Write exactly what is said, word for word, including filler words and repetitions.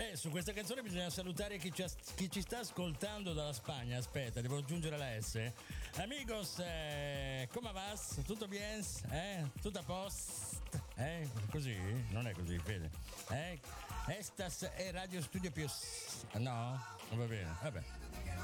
Eh, su questa canzone bisogna salutare chi ci, as- chi ci sta ascoltando dalla Spagna. Aspetta, devo aggiungere la S. Amigos, eh, come vas? Tutto bien? Eh? Tutto a posto? Eh? Così? Non è così, Fede. Eh? Estas è Radio Studio più... No? Non va bene, vabbè.